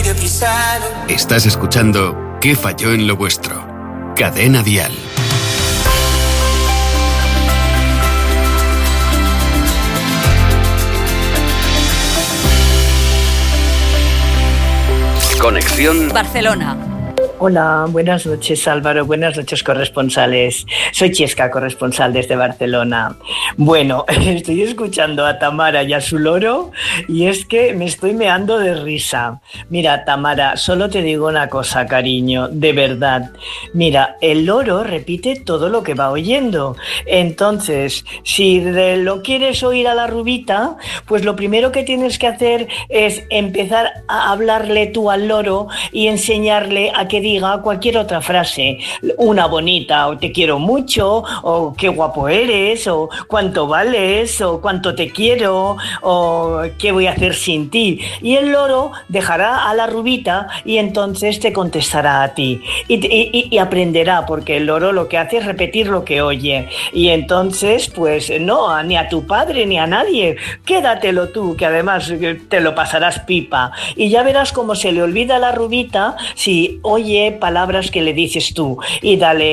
que pisaron. Estás escuchando ¿Qué falló en lo vuestro? Cadena Dial. Conexión Barcelona. Hola, buenas noches Álvaro, buenas noches corresponsales. Soy Chesca, corresponsal desde Barcelona. Bueno, estoy escuchando a Tamara y a su loro y es que me estoy meando de risa. Mira, Tamara, solo te digo una cosa, cariño, de verdad. Mira, el loro repite todo lo que va oyendo. Entonces, si lo quieres oír a la rubita, pues lo primero que tienes que hacer es empezar a hablarle tú al loro y enseñarle a que diga cualquier otra frase, una bonita, o te quiero mucho, o qué guapo eres, o cuánto vales, o cuánto te quiero, o qué voy a hacer sin ti. Y el loro dejará a la rubita y entonces te contestará a ti. Y aprenderá, porque el loro lo que hace es repetir lo que oye. Y entonces, pues no, ni a tu padre ni a nadie, quédatelo tú, que además te lo pasarás pipa. Y ya verás cómo se le olvida a la rubita si oye palabras que le dices tú, y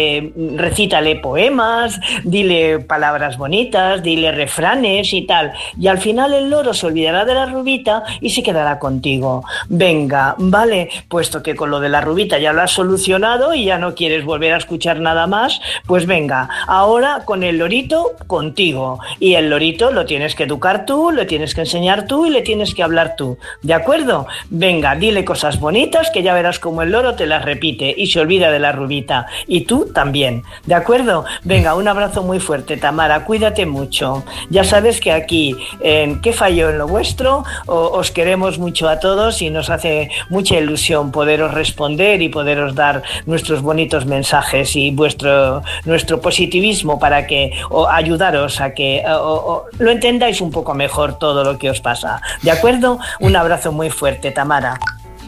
recítale poemas, dile palabras bonitas, dile refranes y tal, y al final el loro se olvidará de la rubita y se quedará contigo. Venga, vale, puesto que con lo de la rubita ya lo has solucionado y ya no quieres volver a escuchar nada más, pues venga, ahora con el lorito contigo, y el lorito lo tienes que educar tú, lo tienes que enseñar tú y le tienes que hablar tú, ¿de acuerdo? Venga, dile cosas bonitas que ya verás cómo el loro te las repite y se olvida de la rubita, y tú también, ¿de acuerdo? Venga, un abrazo muy fuerte, Tamara, cuídate mucho. Ya sabes que aquí en ¿Qué falló en lo vuestro? Os queremos mucho a todos y nos hace mucha ilusión poderos responder y poderos dar nuestros bonitos mensajes y nuestro positivismo para que ayudaros a que lo entendáis un poco mejor todo lo que os pasa, ¿de acuerdo? Un abrazo muy fuerte, Tamara.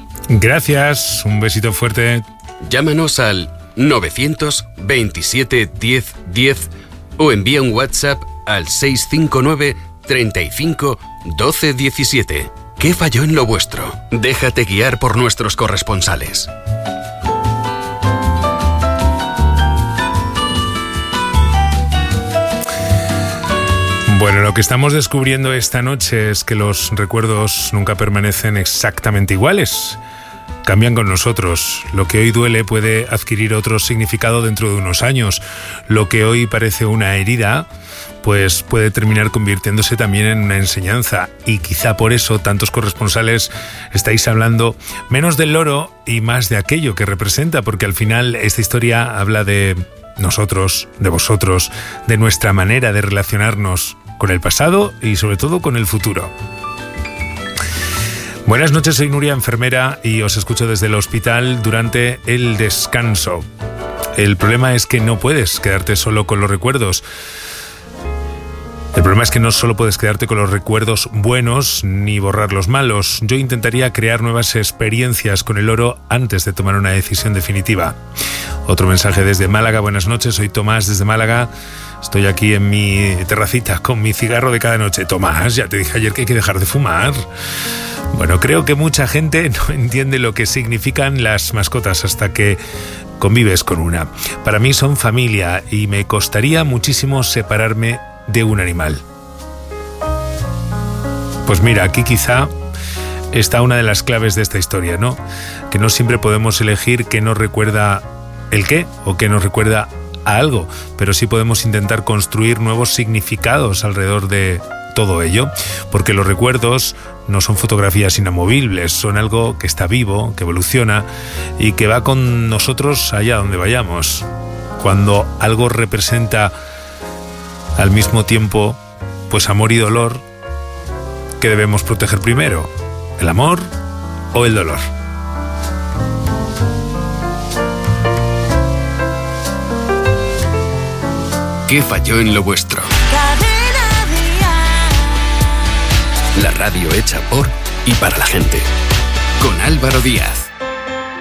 Gracias, un besito fuerte. Llámanos al 927 10 10 o envía un WhatsApp al 659 35 12 17. ¿Qué falló en lo vuestro? Déjate guiar por nuestros corresponsales. Bueno, lo que estamos descubriendo esta noche es que los recuerdos nunca permanecen exactamente iguales. Cambian con nosotros. Lo que hoy duele puede adquirir otro significado dentro de unos años. Lo que hoy parece una herida, pues puede terminar convirtiéndose también en una enseñanza. Y quizá por eso tantos corresponsales estáis hablando menos del loro y más de aquello que representa, porque al final esta historia habla de nosotros, de vosotros, de nuestra manera de relacionarnos con el pasado y sobre todo con el futuro. Buenas noches, soy Nuria, enfermera, y os escucho desde el hospital durante el descanso. El problema es que no puedes quedarte solo con los recuerdos. El problema es que no solo puedes quedarte con los recuerdos buenos ni borrar los malos. Yo intentaría crear nuevas experiencias con el loro antes de tomar una decisión definitiva. Otro mensaje desde Málaga. Buenas noches, soy Tomás desde Málaga. Estoy aquí en mi terracita con mi cigarro de cada noche. Tomás, ya te dije ayer que hay que dejar de fumar. Bueno, creo que mucha gente no entiende lo que significan las mascotas hasta que convives con una. Para mí son familia y me costaría muchísimo separarme de un animal. Pues mira, aquí quizá está una de las claves de esta historia, ¿no? Que no siempre podemos elegir qué nos recuerda el qué o qué nos recuerda a algo, pero sí podemos intentar construir nuevos significados alrededor de todo ello, porque los recuerdos no son fotografías inamovibles, son algo que está vivo, que evoluciona y que va con nosotros allá donde vayamos. Cuando algo representa al mismo tiempo, pues amor y dolor, ¿qué debemos proteger primero? ¿El amor o el dolor? ¿Qué falló en lo vuestro? La radio hecha por y para la gente. Con Álvaro Díaz.